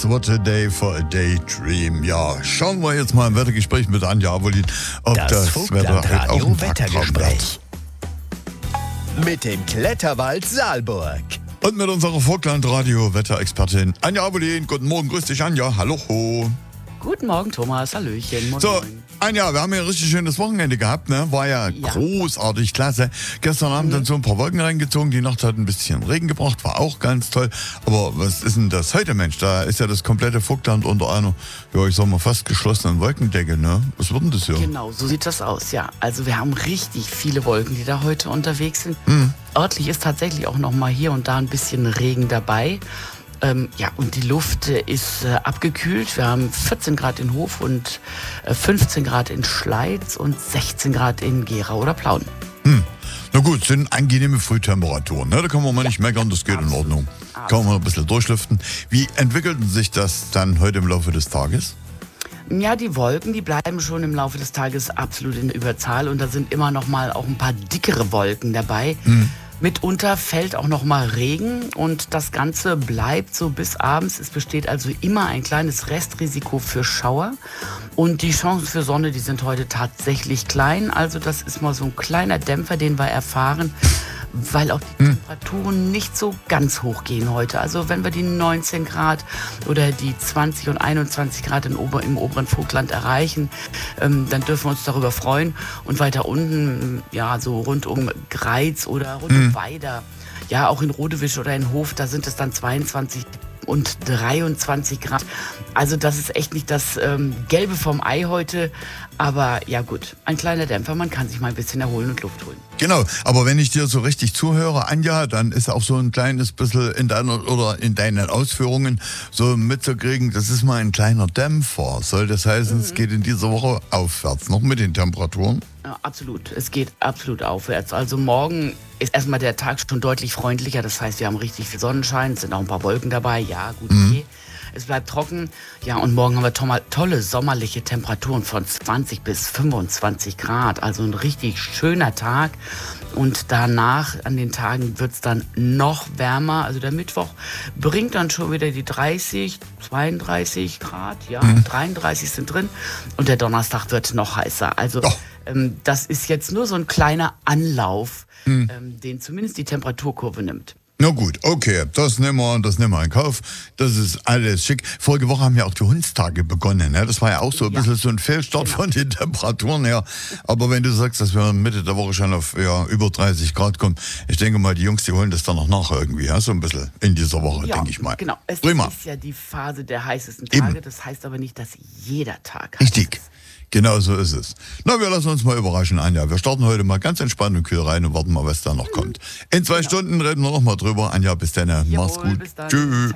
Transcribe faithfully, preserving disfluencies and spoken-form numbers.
Yes, what a day for a daydream. Ja, schauen wir jetzt mal im Wettergespräch mit Anja Avolin, ob das, Das Wetter heute auch Vogtlandradio ein Tagtraum Wettergespräch. wird. Mit dem Kletterwald Saalburg. Und mit unserer Vogtlandradio Wetterexpertin Anja Avolin. Guten Morgen, grüß dich Anja, hallo. Guten Morgen, Thomas. Hallöchen. Moin, So, moin. Anja, wir haben ja ein richtig schönes Wochenende gehabt, ne? War ja, Ja. großartig, klasse. Gestern Abend Mhm. dann so ein paar Wolken reingezogen, die Nacht hat ein bisschen Regen gebracht, war auch ganz toll. Aber was ist denn das heute, Mensch? Da ist ja das komplette Vogtland unter einer, ja, ich sag mal, fast geschlossenen Wolkendecke, ne? Was wird denn das hier? Genau, so sieht das aus, ja. Also wir haben richtig viele Wolken, die da heute unterwegs sind. Mhm. Örtlich ist tatsächlich auch noch mal hier und da ein bisschen Regen dabei. Ähm, ja, und die Luft äh, ist äh, abgekühlt. Wir haben vierzehn Grad in Hof und äh, fünfzehn Grad in Schleiz und sechzehn Grad in Gera oder Plauen. Na gut, sind angenehme Frühtemperaturen, ne? Da kann man mal nicht meckern, das geht in absolut. Ordnung. Kann man mal ein bisschen durchlüften. Wie entwickelten sich das dann heute im Laufe des Tages? Ja, die Wolken, die bleiben schon im Laufe des Tages absolut in der Überzahl und da sind immer noch mal auch ein paar dickere Wolken dabei. Mitunter fällt auch noch mal Regen und das Ganze bleibt so bis abends. Es besteht also immer ein kleines Restrisiko für Schauer und die Chancen für Sonne, die sind heute tatsächlich klein. Also das ist mal so ein kleiner Dämpfer, den wir erfahren, weil auch die Temperaturen nicht so ganz hoch gehen heute. Also wenn wir die neunzehn Grad oder die zwanzig und einundzwanzig Grad in Ober, im oberen Vogtland erreichen, ähm, dann dürfen wir uns darüber freuen. Und weiter unten, ja, so rund um Greiz oder rund um Weida, ja, auch in Rodewisch oder in Hof, da sind es dann zweiundzwanzig und dreiundzwanzig Grad. Also das ist echt nicht das ähm, Gelbe vom Ei heute. Aber ja gut, ein kleiner Dämpfer, man kann sich mal ein bisschen erholen und Luft holen. Genau, aber wenn ich dir so richtig zuhöre, Anja, dann ist auch so ein kleines bisschen in deiner oder in deinen Ausführungen so mitzukriegen, das ist mal ein kleiner Dämpfer. Soll das heißen, es geht in dieser Woche aufwärts, noch mit den Temperaturen? Ja, absolut. Es geht absolut aufwärts. Also morgen ist erstmal der Tag schon deutlich freundlicher. Das heißt, wir haben richtig viel Sonnenschein, es sind auch ein paar Wolken dabei. Ja, gut, okay. Es bleibt trocken. Ja, und morgen haben wir to- tolle sommerliche Temperaturen von zwanzig bis fünfundzwanzig Grad. Also ein richtig schöner Tag. Und danach, an den Tagen, wird es dann noch wärmer. Also der Mittwoch bringt dann schon wieder die dreißig, zweiunddreißig Grad. Ja, dreiunddreißig sind drin. Und der Donnerstag wird noch heißer. Also Oh. ähm, das ist jetzt nur so ein kleiner Anlauf, ähm, den zumindest die Temperaturkurve nimmt. Na gut, okay, das nehmen wir, das nehmen wir in Kauf. Das ist alles schick. Vorige Woche haben ja auch die Hundstage begonnen. Ne? Das war ja auch so ein Ja. bisschen so ein Fehlstart Genau. von den Temperaturen her. Aber wenn du sagst, dass wir Mitte der Woche schon auf ja, über dreißig Grad kommen, ich denke mal, die Jungs, die holen das dann noch nach irgendwie. Ja? So ein bisschen in dieser Woche, denke ich mal. Genau. Es Prima. ist ja die Phase der heißesten Eben. Tage. Das heißt aber nicht, dass jeder Tag heiß Richtig. ist. Genau so ist es. Na, wir lassen uns mal überraschen, Anja. Wir starten heute mal ganz entspannt und kühl rein und warten mal, was da noch kommt. In zwei Stunden reden wir noch mal drüber. Anja, bis dann. Mach's Jawohl, gut. bis dann. Tschüss.